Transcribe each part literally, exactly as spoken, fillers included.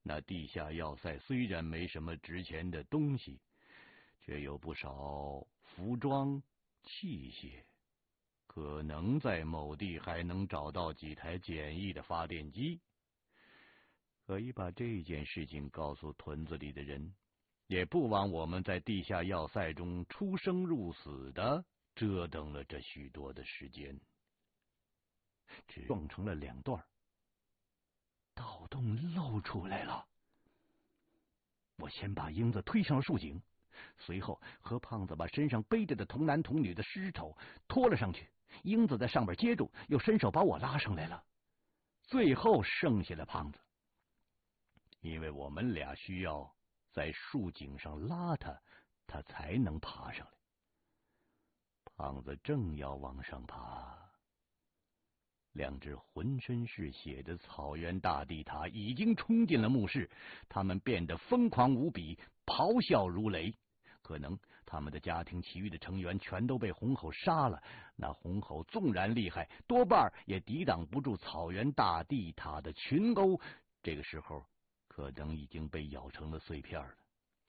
那地下要塞虽然没什么值钱的东西，却有不少服装器械，可能在某地还能找到几台简易的发电机。可以把这件事情告诉屯子里的人，也不枉我们在地下要塞中出生入死的折腾了这许多的时间。只撞成了两段，盗洞露出来了。我先把英子推上了树井，随后和胖子把身上背着的童男童女的尸头拖了上去，英子在上边接住，又伸手把我拉上来了。最后剩下了胖子，因为我们俩需要在树井上拉他，他才能爬上来。胖子正要往上爬，两只浑身是血的草原大地塔已经冲进了墓室，他们变得疯狂无比，咆哮如雷。可能他们的家庭其余的成员全都被红猴杀了，那红猴纵然厉害，多半也抵挡不住草原大地塔的群殴，这个时候可能已经被咬成了碎片了。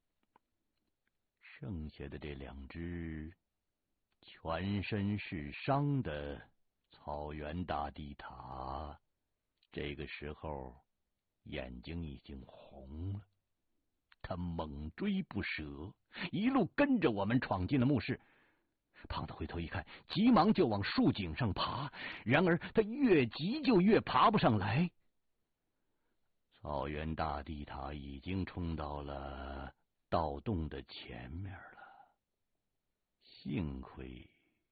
剩下的这两只全身是伤的草原大地塔，这个时候眼睛已经红了，他猛追不舍，一路跟着我们闯进了墓室。胖子回头一看，急忙就往树井上爬，然而他越急就越爬不上来。草原大地塔已经冲到了盗洞的前面了，幸亏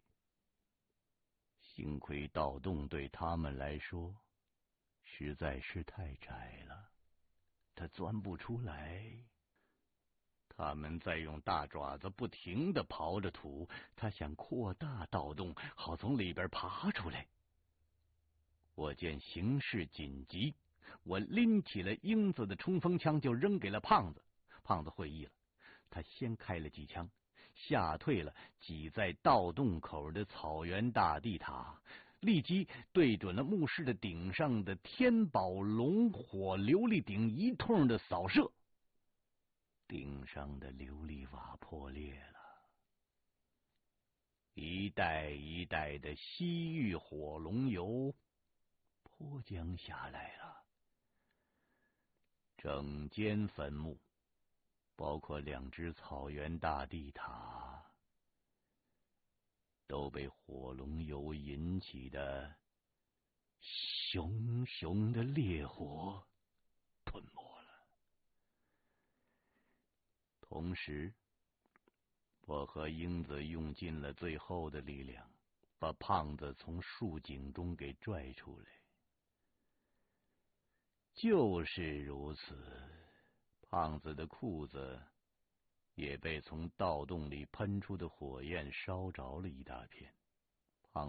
幸亏盗洞对他们来说实在是太窄了，他钻不出来。他们在用大爪子不停地刨着土，他想扩大盗洞，好从里边爬出来。我见形势紧急，我拎起了英子的冲锋枪就扔给了胖子。胖子会意了，他先开了几枪，吓退了挤在盗洞口的草原大地塔，立即对准了墓室的顶上的天宝龙火琉璃顶一通的扫射。顶上的琉璃瓦破裂了，一袋一袋的西域火龙油泼将下来了，整间坟墓，包括两只草原大地塔，都被火龙油引起的熊熊的烈火吞没了。同时，我和英子用尽了最后的力量，把胖子从树井中给拽出来。就是如此，胖子的裤子也被从盗洞里喷出的火焰烧着了一大片。